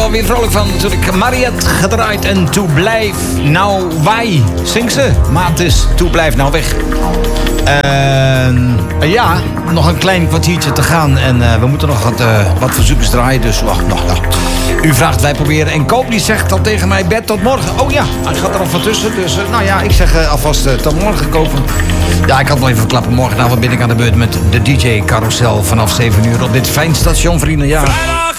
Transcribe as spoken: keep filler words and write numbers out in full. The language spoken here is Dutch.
dan weer vrolijk van. Natuurlijk Mariette gedraaid en Toe blijf nou wij. Zing ze. Maat is Toe blijf nou weg. Uh, ja, nog een klein kwartiertje te gaan. En uh, we moeten nog wat, uh, wat verzoekjes draaien. Dus wacht, nog. Nou. U vraagt, wij proberen. En Koop die zegt dan tegen mij, Bert, tot morgen. Oh ja, hij gaat er al van tussen. Dus uh, nou ja, ik zeg uh, alvast uh, tot morgen kopen. Ja, ik had wel even verklappen. Morgenavond ben ik aan de beurt met de D J Carousel vanaf zeven uur op dit fijn station, vrienden. Ja. Vrijdag